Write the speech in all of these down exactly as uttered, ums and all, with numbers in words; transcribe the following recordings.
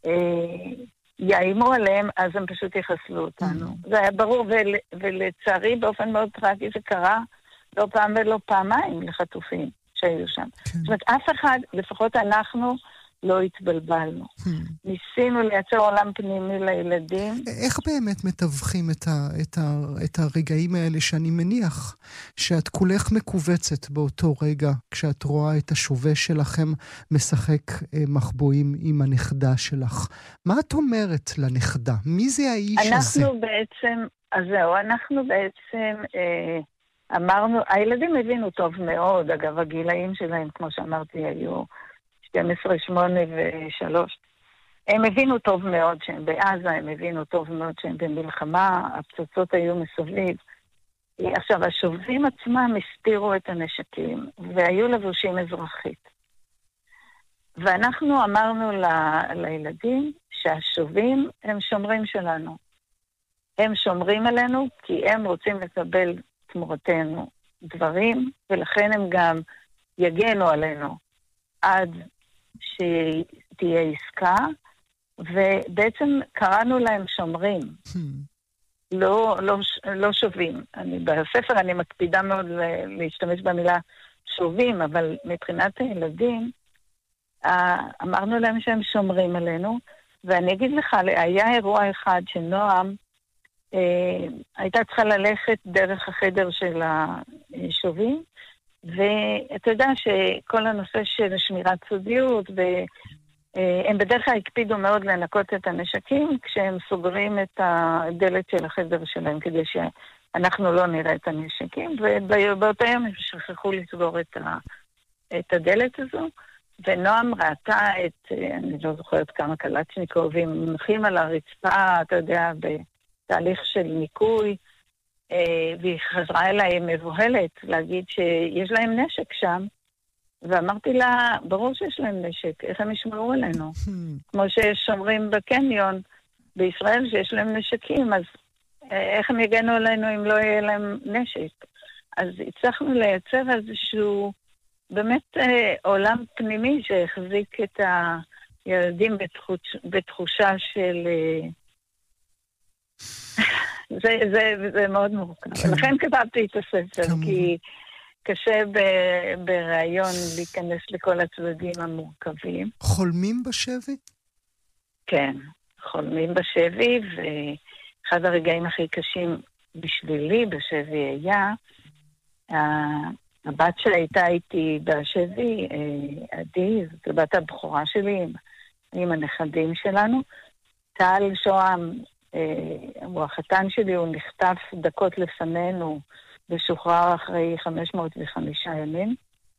יאיימו עליהם, אז הם פשוט יחסלו אותנו. זה היה ברור, ול, ולצערי באופן מאוד טרגי זה קרה לא פעם ולא פעמיים לחטופים שהיו שם. זאת אומרת, אף אחד, לפחות אנחנו, לא התבלבלנו. ניסינו לייצר עולם פנימי לילדים. איך באמת מתווכים את, ה, את, ה, את הרגעים האלה שאני מניח שאת כולך מקובצת באותו רגע כשאת רואה את השווה שלכם משחק מחבואים עם הנכדה שלך? מה את אומרת לנכדה? מי זה האיש אנחנו הזה? אנחנו בעצם, אז זהו, אנחנו בעצם אה, אמרנו, הילדים הבינו טוב מאוד, אגב הגילאים שלהם, כמו שאמרתי, היו שתים עשרה, שמונה ושלוש. הם הבינו טוב מאוד שהם בעזה, הם הבינו טוב מאוד שהם במלחמה, הפצצות היו מסביב. עכשיו, השובים עצמם הסתירו את הנשקים, והיו לבושים אזרחית. ואנחנו אמרנו ל, לילדים שהשובים הם שומרים שלנו. הם שומרים עלינו כי הם רוצים לקבל תמורתנו דברים, ולכן הם גם יגנו עלינו עד שתהיה עסקה, ובעצם קראנו להם שומרים, לא, לא, לא שובים. אני, בספר אני מקפידה מאוד להשתמש במילה שובים, אבל מבחינת הילדים, אמרנו להם שהם שומרים עלינו, ואני אגיד לך, היה אירוע אחד שנועם אה, הייתה צריכה ללכת דרך החדר של השובים, ואתה יודע שכל הנושא של שמירת סודיות, והם בדרך כלל הקפידו מאוד לנקות את הנשקים כשהם סוגרים את הדלת של החדר שלהם, כדי שאנחנו לא נראה את הנשקים, ובאותו יום הם שכחו לסגור את, ה, את הדלת הזו, ונועם ראתה את, אני לא זוכרת כמה קלצ'ניקובים, מונחים על הרצפה, אתה יודע, בתהליך של ניקוי, והיא חזרה אליי מבוהלת להגיד שיש להם נשק שם, ואמרתי לה, ברור שיש להם נשק, איך הם ישמעו עלינו? כמו שיש שומרים בקניון בישראל שיש להם נשקים, אז איך הם יגנו עלינו אם לא יהיה להם נשק? אז הצלחנו לייצר איזשהו באמת עולם פנימי שהחזיק את הילדים בתחוש, בתחושה של... זה, זה, זה מאוד מורכב. כן. לכן כתבתי את הספר, כן. כי קשה ב- ברעיון להיכנס לכל הצדדים המורכבים. חולמים בשבי? כן, חולמים בשבי, ואחד הרגעים הכי קשים בשבילי בשבי היה, הבת שהייתה איתי בשבי, עדי, זאת בת הבכורה שלי, עם, עם הנכדים שלנו, טל שוהם, הוא החתן שלי, הוא נחטף דקות לפנינו ושוחרר אחרי חמש מאות וחמישה ימים.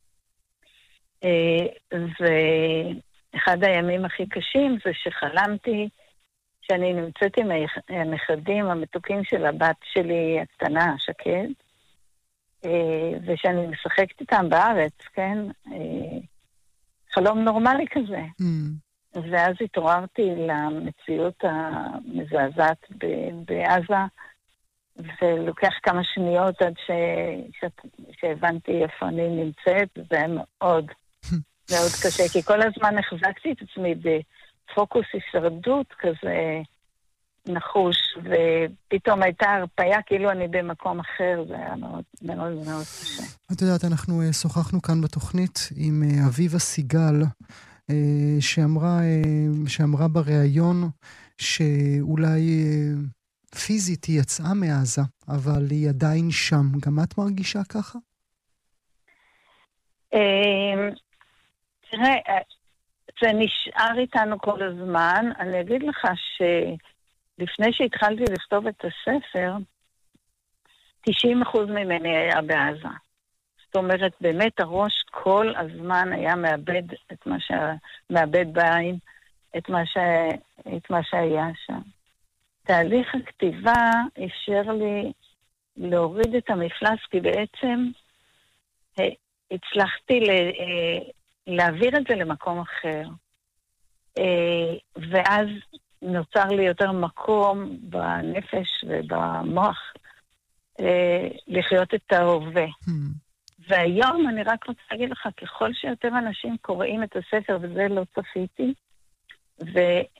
ואחד הימים הכי קשים זה שחלמתי שאני נמצאת עם הנכדים המתוקים של הבת שלי הקטנה, שקד, ושאני משחקת איתם בארץ, כן? חלום נורמלי כזה. Mm. ואז התעוררתי למציאות המזעזעת בעזה, ולוקח כמה שניות עד ש... ש... שהבנתי איפה אני נמצאת, זה היה מאוד, מאוד קשה, כי כל הזמן החזקתי את עצמי בפוקוס הישרדות כזה נחוש, ופתאום הייתה הרפאיה כאילו אני במקום אחר, זה היה מאוד מאוד מאוד קשה. את יודעת, אנחנו שוחחנו כאן בתוכנית עם אביבה סיגל, שאמרה, שאמרה בריאיון שאולי פיזית היא יצאה מעזה, אבל היא עדיין שם. גם את מרגישה ככה? תראה, זה נשאר איתנו כל הזמן. אני אגיד לך שלפני שהתחלתי לכתוב את הספר, תשעים אחוז ממני היה בעזה. זאת אומרת, באמת הראש כל הזמן היה מאבד את מה ש... מאבד בעין, את מה, ש... את מה שהיה שם. תהליך הכתיבה אפשר לי להוריד את המפלס, כי בעצם הצלחתי ל... להעביר את זה למקום אחר. ואז נוצר לי יותר מקום בנפש ובמוח לחיות את ההווה. והיום אני רק רוצה להגיד לך, ככל שיותר אנשים קוראים את הספר, וזה לא צפיתי,